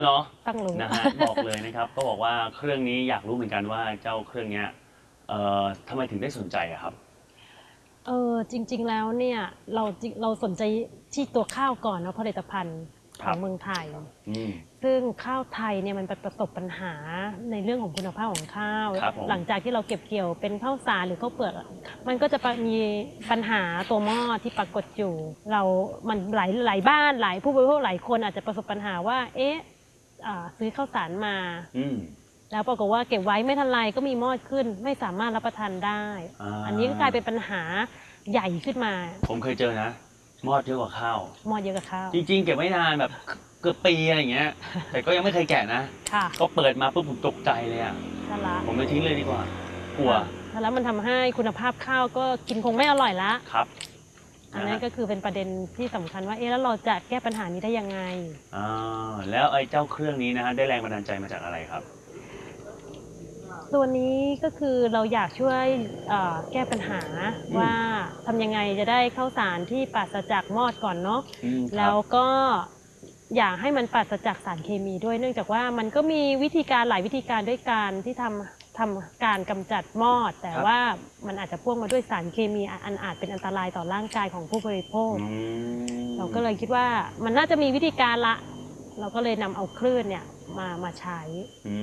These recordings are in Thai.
เนาะต้องรู้นะฮะบอกเลยนะครับก็บอกว่าเครื่องนี้อยากรู้เหมือนกันว่าเจ้าเครื่องเนี้ยทำไมถึงได้สนใจอะครับจริงๆแล้วเนี่ยเราสนใจที่ตัวข้าวก่อนเนาะผลิตภัณฑ์ของเมืองไทยซึ่งข้าวไทยเนี่ยมันประสบปัญหาในเรื่องของคุณภาพของข้าวหลังจากที่เราเก็บเกี่ยวเป็นข้าวสารหรือข้าวเปลือกมันก็จะมีปัญหาตัวหม้อที่ปรากฏอยู่มันหลายบ้านหลายผู้บริโภคหลายคนอาจจะประสบปัญหาว่าซื้อข้าวสารมาแล้วปรากฏว่าเก็บไว้ไม่ทันไรก็มีมอดขึ้นไม่สามารถรับประทานได้อันนี้ก็กลายเป็นปัญหาใหญ่ขึ้นมาผมเคยเจอนะมอดเยอะกว่าข้าวมอดเยอะกว่าข้าวจริงๆเก็บไว้นานแบบเกือบปีอะไรอย่างเงี้ยแต่ก็ยังไม่เคยแกะนะก็เปิดมาปุ๊บผมตกใจเลยอ่ะผมเลยทิ้งเลยดีกว่ากลัวแล้วมันทำให้คุณภาพข้าวก็กินคงไม่อร่อยละครับอันนั้นก็คือเป็นประเด็นที่สำคัญว่าแล้วเราจะแก้ปัญหานี้ได้ยังไงแล้วไอ้เจ้าเครื่องนี้นะฮะได้แรงบันดาลใจมาจากอะไรครับตัวนี้ก็คือเราอยากช่วยแก้ปัญหาว่าทำยังไงจะได้ข้าวสารที่ปราศจากมอดก่อนเนาะแล้วก็อยากให้มันปราศจากสารเคมีด้วยเนื่องจากว่ามันก็มีวิธีการหลายวิธีการด้วยการที่ทำการกำจัดมอดแต่ว่ามันอาจจะพ่วงมาด้วยสารเคมีอาจเป็นอันตรายต่อร่างกายของผู้บริโภคเราก็เลยคิดว่ามันน่าจะมีวิธีการละเราก็เลยนำเอาคลื่นเนี่ยมาใช้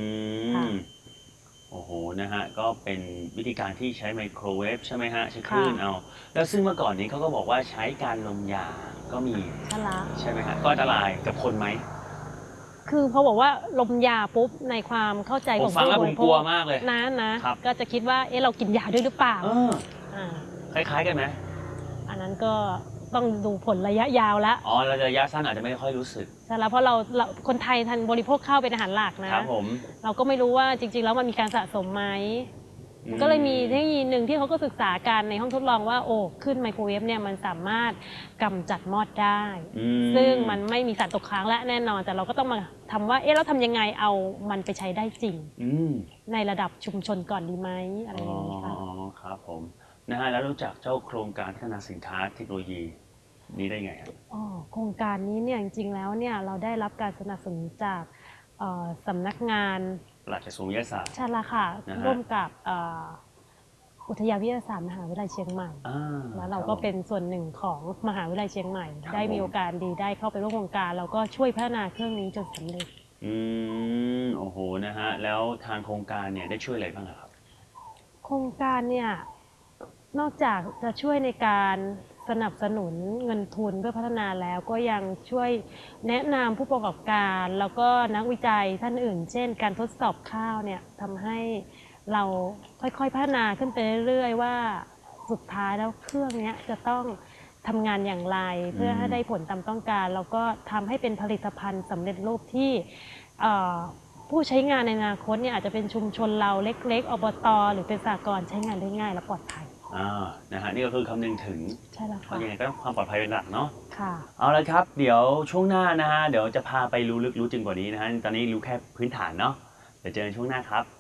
โอ้โหนะฮะก็เป็นวิธีการที่ใช้ไมโครเวฟใช่ไหมฮะใช้คลื่นเอาแล้วซึ่งเมื่อก่อนนี้เขาก็บอกว่าใช้การลมยาก็มีใช่ไหมฮะก็อันตรายกับคนไหมคือพอบอกว่าลมยาปุ๊บในความเข้าใจของผู้บริโภคนะก็จะคิดว่าเรากินยาด้วยหรือเปล่าคล้ายๆกันไหมอันนั้นก็ต้องดูผลระยะยาวแล้วระยะสั้นอาจจะไม่ค่อยรู้สึกใช่แล้วเพราะเราคนไทยทันบริโภคข้าวเป็นอาหารหลักนะครับผมเราก็ไม่รู้ว่าจริงๆแล้วมันมีการสะสมไหมก็เลยมีเทคโนโลยีหนึ่งที่เขาก็ศึกษาการในห้องทดลองว่าขึ้นไมโครเวฟเนี่ยมันสามารถกำจัดมอดได้ซึ่งมันไม่มีสารตกค้างและแน่นอนแต่เราก็ต้องมาทำว่าแล้วทำยังไงเอามันไปใช้ได้จริงในระดับชุมชนก่อนดีไหมอะไรอย่างนี้ค่ะครับผมนะฮะแล้วรู้จักเจ้าโครงการพัฒนาสินค้าเทคโนโลยีนี้ได้ไงครับโครงการนี้เนี่ยจริงๆแล้วเนี่ยเราได้รับการสนับสนุนจากสำนักงานปลัดกระทรวงวิทยาศาสตร์ใช่ละค่ะร่วมกับอุทยานวิทยาศาสตร์มหาวิทยาลัยเชียงใหม่แล้วเราก็เป็นส่วนหนึ่งของมหาวิทยาลัยเชียงใหม่ได้มีโอกาสดีได้เข้าไปร่วมโครงการแล้วก็ช่วยพัฒนาเครื่องนี้จนสำเร็จโอ้โหนะฮะแล้วทางโครงการเนี่ยได้ช่วยอะไรบ้างครับโครงการเนี่ยนอกจากจะช่วยในการสนับสนุนเงินทุนเพื่อพัฒนาแล้วก็ยังช่วยแนะนำผู้ประกอบการแล้วก็นักวิจัยท่านอื่นเช่นการทดสอบข้าวเนี่ยทำให้เราค่อยๆพัฒนาขึ้นไปเรื่อยๆว่าสุดท้ายแล้วเครื่องนี้จะต้องทำงานอย่างไรเพื่อให้ได้ผลตามต้องการแล้วก็ทำให้เป็นผลิตภัณฑ์สำเร็จรูปที่ผู้ใช้งานในอนาคตเนี่ยอาจจะเป็นชุมชนเราเล็กๆอบต.หรือเป็นสหกรณ์ใช้งานได้ง่ายและปลอดภัยนะฮะนี่ก็คือคำนึงถึงใช่แล้วค่ะยังไงก็ต้องความปลอดภัยเป็นหลักเนาะค่ะเอาละครับเดี๋ยวช่วงหน้านะฮะเดี๋ยวจะพาไปรู้ลึกรู้จริงกว่านี้นะฮะตอนนี้รู้แค่พื้นฐานเนาะเดี๋ยวเจอกันช่วงหน้าครับ